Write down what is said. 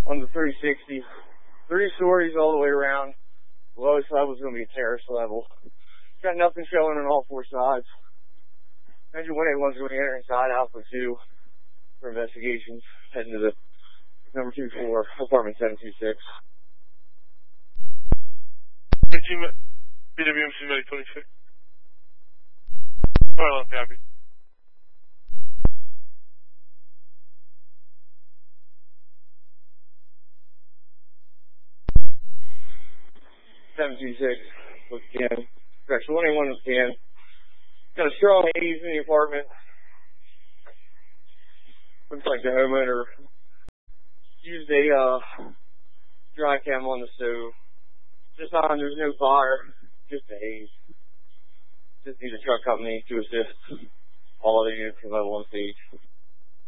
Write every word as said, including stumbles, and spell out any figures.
on the three sixty. Three stories all the way around. The lowest level is going to be a terrace level. Got nothing showing on all four sides. Engine one eighty-one is going to enter inside Alpha two for investigations. Heading to the number two four, apartment seven two six. B W M C Medic twenty-six. Alright, I'm happy. seven two six with ten. Correction, one eighty-one with ten. Got a strong haze in the apartment. Looks like the homeowner used a uh, dry cam on the stove. Just on, there's no fire, just a haze. Just need a truck company to assist all other units from level one stage.